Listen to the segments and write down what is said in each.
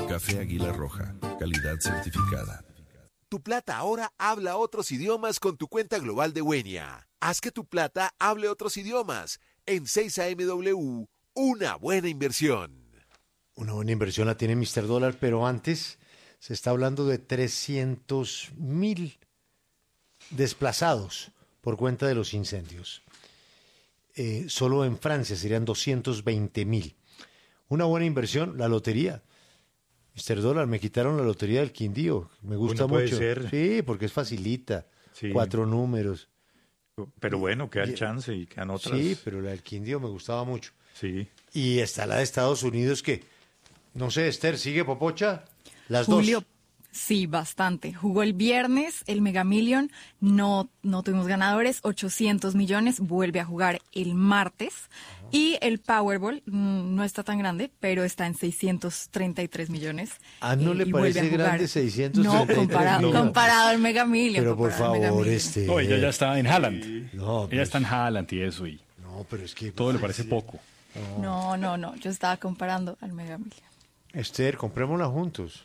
Café Águila Roja, calidad certificada. Tu plata ahora habla otros idiomas con tu cuenta global de Wenia. Haz que tu plata hable otros idiomas. En 6AMW, una buena inversión. Una buena inversión la tiene Mr. Dólar, pero antes se está hablando de 300.000 desplazados por cuenta de los incendios. Solo en Francia serían 220.000. Una buena inversión, la lotería. Mr. Dólar, me quitaron la lotería del Quindío. Me gusta Puede mucho. ser. Sí, porque es facilita. Sí. 4 números. Pero bueno, queda el chance y quedan otras. Sí, pero la del Quindío me gustaba mucho. Sí. Y está la de Estados Unidos que, no sé, Esther, ¿sigue Popocha? Las Julio, dos. sí, bastante. Jugó el viernes el Mega Million, no tuvimos ganadores, 800 millones, vuelve a jugar el martes. Y el Powerball no está tan grande, pero está en 633 millones. ¿No le y vuelve parece a jugar. grande 633 No, comparado al Mega Million. Pero por comparado al Mega favor, Million. No, ella ya está en Haaland. No, Ella está en Haaland y eso, y No, pero es que... todo le parece poco. No, yo estaba comparando al Mega Million. Esther, comprémosla juntos.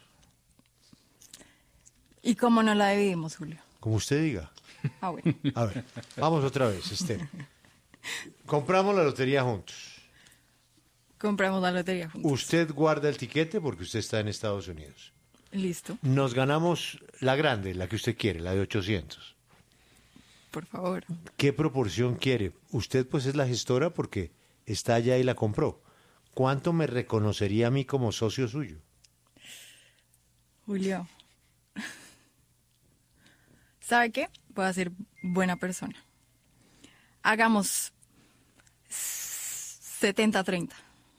¿Y cómo no la dividimos, Julio? Como usted diga. Ah, bueno. A ver, vamos otra vez, Esther. Compramos la lotería juntos. Compramos la lotería juntos. Usted guarda el tiquete porque usted está en Estados Unidos. Listo, Nos ganamos la grande, la que usted quiere, la de 800. por favor. ¿Qué proporción quiere? Usted pues es la gestora porque está allá y la compró. ¿Cuánto me reconocería a mí como socio suyo? Julio. ¿Sabe qué? Voy a ser buena persona. Hagamos 70-30.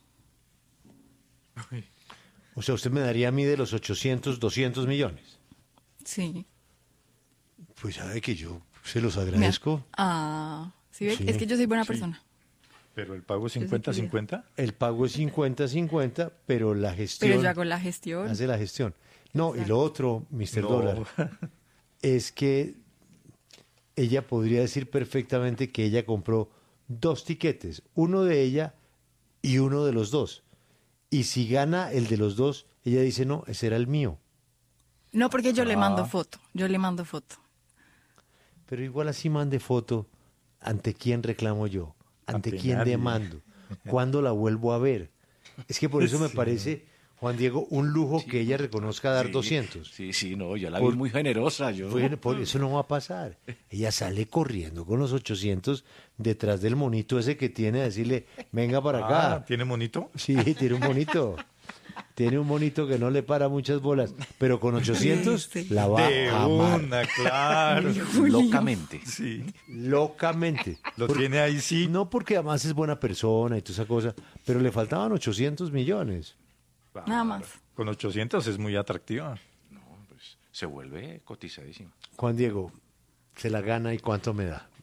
O sea, usted me daría a mí de los 800, 200 millones. Sí. Pues sabe que yo se los agradezco. ¿Sí ve? Sí. Es que yo soy buena persona. Pero el pago es Yo sé que 50-50. El pago es 50-50, pero la gestión... Pero yo hago la gestión. Hace la gestión. No, y lo otro, Mr. No. Dólar, es que ella podría decir perfectamente que ella compró 2 tiquetes, uno de ella y uno de los dos. Y si gana el de los dos, ella dice, no, ese era el mío. No, porque yo le mando foto. Yo le mando foto. Pero igual así mande foto, ¿ante quién reclamo yo? ¿Ante quién nadie. demando? ¿Cuándo la vuelvo a ver? Es que por eso me parece, Juan Diego, un lujo que ella reconozca dar 200. Sí, no, yo la vi muy generosa. Bueno, por eso no va a pasar. Ella sale corriendo con los 800 detrás del monito ese que tiene a decirle, venga para acá. ¿Tiene monito? Sí, tiene un monito. Tiene un monito que no le para muchas bolas, pero con 800 Sí. la va De a amar una, claro. Locamente. Sí. locamente. Lo tiene ahí, sí. No porque además es buena persona y toda esa cosa, pero le faltaban 800 millones. Nada más. Con 800 es muy atractiva. No, pues se vuelve cotizadísimo. Juan Diego, se la gana y cuánto me da.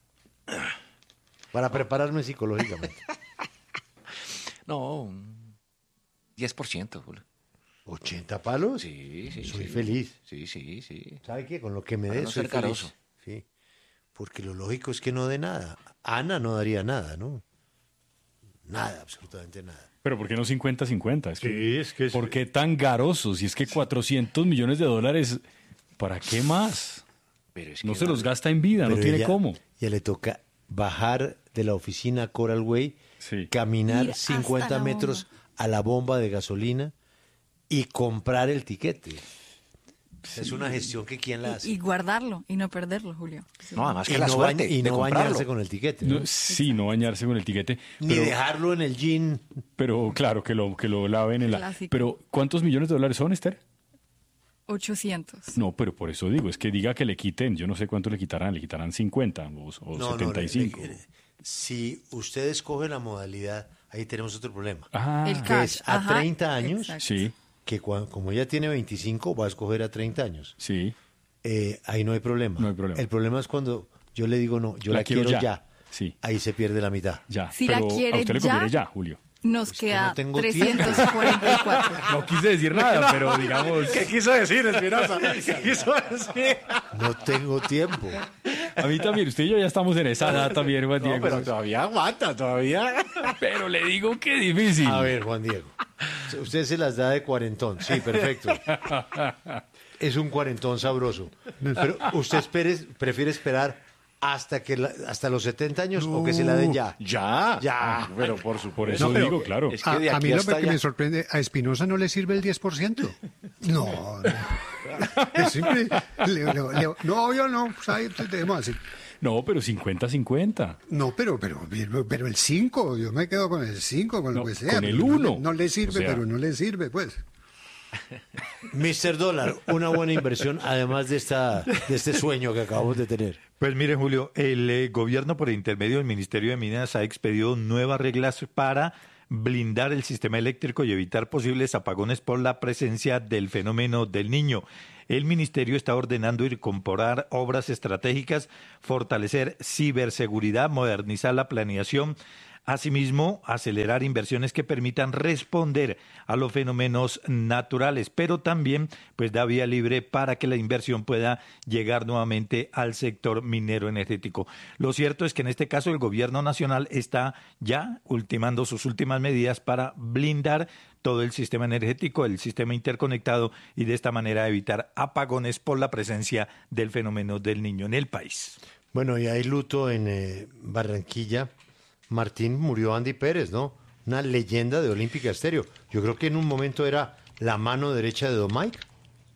Para prepararme psicológicamente. No, un 10%, Julio. ¿80 palos? Sí. Soy sí. feliz. Sí. ¿Sabe qué? Con lo que me Para dé no soy ser feliz. caroso. Sí. Porque lo lógico es que no dé nada. Ana no daría nada, ¿no? Nada, absolutamente nada. Pero ¿por qué no 50-50? Es que, Sí, es que... ¿por qué tan garosos? Si es que 400 millones de dólares, ¿para qué más? Pero es No que se los gasta en vida, no Pero tiene ella- cómo. Ya le toca bajar de la oficina a Coral Way, Sí. caminar Ir hasta 50 la metros bomba. a la bomba de gasolina y comprar el tiquete. Es una gestión que quién la hace. Y guardarlo y no perderlo, Julio. No, además Y que la no, suerte y de no comprarlo. bañarse con el tiquete. ¿no? No, sí, no bañarse con el tiquete. Ni pero, dejarlo en el jean. pero claro, que lo laven en la... Clásico. Pero, ¿cuántos millones de dólares son, Esther? 800. No, pero por eso digo, es que diga que le quiten, yo no sé cuánto le quitarán 50 o No, 75. si usted escoge la modalidad, ahí tenemos otro problema. Ah, El que cash. es a ajá, 30 años, exacto. sí, que como ella tiene 25, va a escoger a 30 años. sí. Ahí no hay problema. No hay problema. El problema es cuando yo le digo, no, yo La la quiero quiero ya. ya. Sí. Ahí se pierde la mitad. Ya, Si pero la quiere a usted le ya, conviene ya, Julio. Nos que queda no tengo 344. No quise decir nada, pero digamos... ¿Qué quiso decir, Espinosa? ¿Qué quiso decir? No tengo tiempo. A mí también, usted y yo ya estamos en esa edad también, Juan Diego. pero todavía aguanta, todavía. Pero le digo que difícil. A ver, Juan Diego. Usted se las da de cuarentón. Sí, perfecto. Es un cuarentón sabroso. Pero usted prefiere esperar hasta los 70 años o que se la den ya. Ya. Pero por supuesto. Por eso No, pero digo, claro. Es que de A aquí mí lo hasta que allá. me sorprende, a Espinosa no le sirve el 10%. No. Es simple. No, yo no. Pues ahí tenemos así. No, pero 50-50. No, pero el 5, yo me quedo con el 5, con lo No, que sea. con el pero 1. No le sirve, O sea. pero no le sirve, pues. Mr. Dólar, una buena inversión, además de este sueño que acabamos de tener. Pues mire, Julio, el gobierno por intermedio del Ministerio de Minas ha expedido nuevas reglas para blindar el sistema eléctrico y evitar posibles apagones por la presencia del fenómeno del Niño. El ministerio está ordenando incorporar obras estratégicas, fortalecer ciberseguridad, modernizar la planeación, asimismo acelerar inversiones que permitan responder a los fenómenos naturales, pero también pues da vía libre para que la inversión pueda llegar nuevamente al sector minero energético. Lo cierto es que en este caso el gobierno nacional está ya ultimando sus últimas medidas para blindar todo el sistema energético, el sistema interconectado y de esta manera evitar apagones por la presencia del fenómeno del Niño en el país. Bueno, y hay luto en Barranquilla. Martín, murió Andy Pérez, ¿no? Una leyenda de Olímpica Estéreo. Yo creo que en un momento era la mano derecha de Don Mike.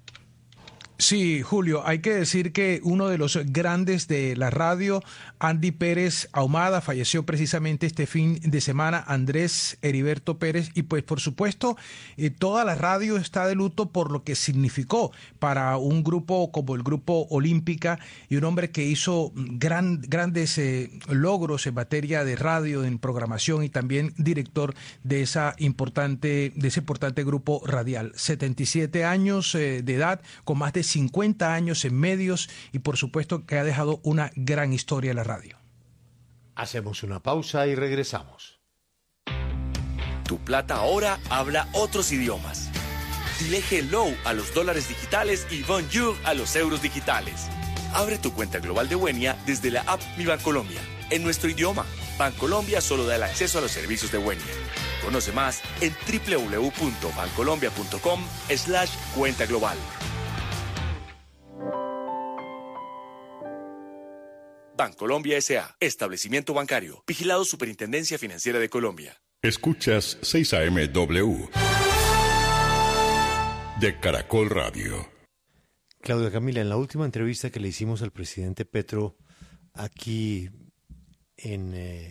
Sí, Julio, hay que decir que uno de los grandes de la radio, Andy Pérez Ahumada, falleció precisamente este fin de semana, Andrés Heriberto Pérez, y pues por supuesto toda la radio está de luto por lo que significó para un grupo como el Grupo Olímpica y un hombre que hizo grandes logros en materia de radio, en programación y también director de ese importante grupo radial. 77 años de edad, con más de 50 años en medios y por supuesto que ha dejado una gran historia en la radio. Hacemos una pausa y regresamos. Tu plata ahora habla otros idiomas. Dile hello a los dólares digitales y bonjour a los euros digitales. Abre tu cuenta global de Wenia desde la app Mi Bancolombia, en nuestro idioma. Bancolombia solo da el acceso a los servicios de Wenia. Conoce más en www.bancolombia.com/cuenta global. Bancolombia S.A., establecimiento bancario, vigilado Superintendencia Financiera de Colombia. Escuchas 6 AM W de Caracol Radio. Claudia Camila, en la última entrevista que le hicimos al presidente Petro aquí en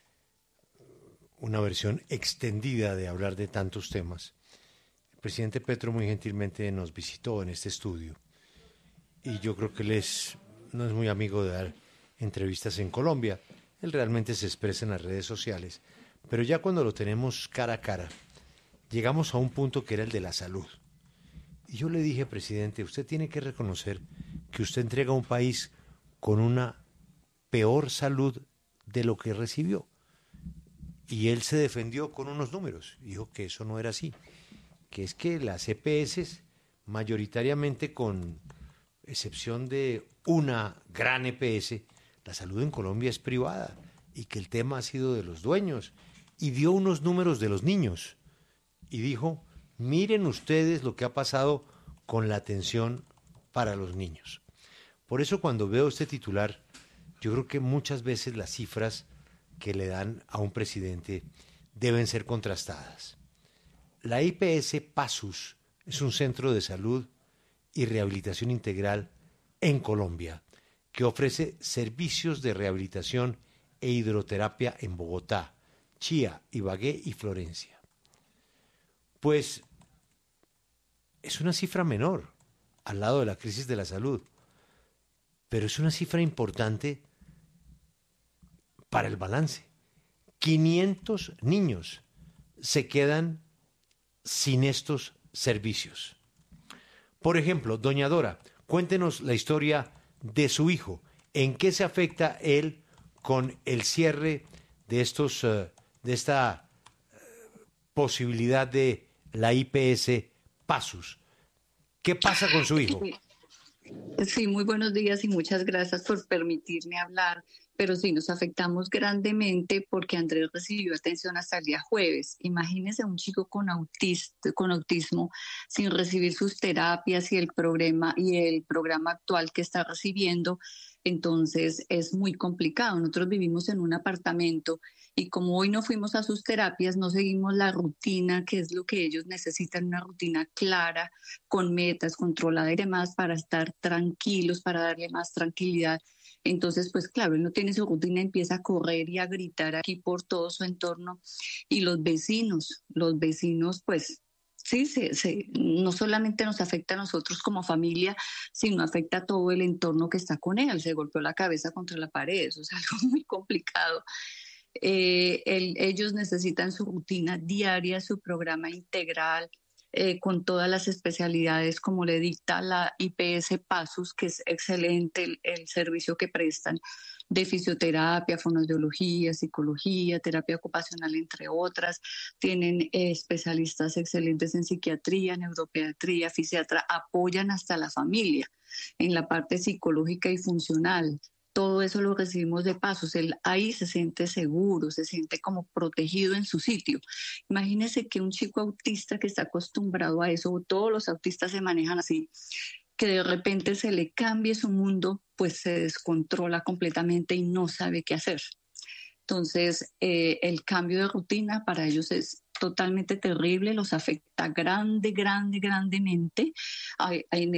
una versión extendida de hablar de tantos temas, el presidente Petro muy gentilmente nos visitó en este estudio y yo creo que él no es muy amigo de dar entrevistas en Colombia. Él realmente se expresa en las redes sociales, pero ya cuando lo tenemos cara a cara, llegamos a un punto que era el de la salud. Y yo le dije, presidente, usted tiene que reconocer que usted entrega a un país con una peor salud de lo que recibió. Y él se defendió con unos números, dijo que eso no era así, que es que las EPS, mayoritariamente con excepción de una gran EPS, la salud en Colombia es privada y que el tema ha sido de los dueños. Y dio unos números de los niños y dijo, miren ustedes lo que ha pasado con la atención para los niños. Por eso cuando veo este titular, yo creo que muchas veces las cifras que le dan a un presidente deben ser contrastadas. La IPS Pasus es un centro de salud y rehabilitación integral en Colombia que ofrece servicios de rehabilitación e hidroterapia en Bogotá, Chía, Ibagué y Florencia. Pues es una cifra menor al lado de la crisis de la salud, pero es una cifra importante para el balance. 500 niños se quedan sin estos servicios. Por ejemplo, doña Dora, cuéntenos la historia de su hijo. ¿En qué se afecta él con el cierre de esta posibilidad de la IPS Pasus? ¿Qué pasa con su hijo? Sí, muy buenos días y muchas gracias por permitirme hablar, pero sí nos afectamos grandemente porque Andrés recibió atención hasta el día jueves. Imagínese un chico con autismo sin recibir sus terapias y el programa actual que está recibiendo. Entonces es muy complicado. Nosotros vivimos en un apartamento y como hoy no fuimos a sus terapias, no seguimos la rutina, que es lo que ellos necesitan, una rutina clara, con metas, controlada y demás, para estar tranquilos, para darle más tranquilidad. Entonces, pues claro, él no tiene su rutina, empieza a correr y a gritar aquí por todo su entorno. Y los vecinos, pues sí, no solamente nos afecta a nosotros como familia, sino afecta a todo el entorno que está con él. Se golpeó la cabeza contra la pared, eso es algo muy complicado. Ellos necesitan su rutina diaria, su programa integral, con todas las especialidades como le dicta la IPS Pasus, que es excelente el servicio que prestan de fisioterapia, fonoaudiología, psicología, terapia ocupacional, entre otras. Tienen especialistas excelentes en psiquiatría, neuropediatría, fisiatra, apoyan hasta la familia en la parte psicológica y funcional. Todo eso lo recibimos de Pasos. Él ahí se siente seguro, se siente como protegido en su sitio. Imagínese que un chico autista que está acostumbrado a eso, todos los autistas se manejan así, que de repente se le cambie su mundo, pues se descontrola completamente y no sabe qué hacer. Entonces, el cambio de rutina para ellos es totalmente terrible, los afecta grandemente.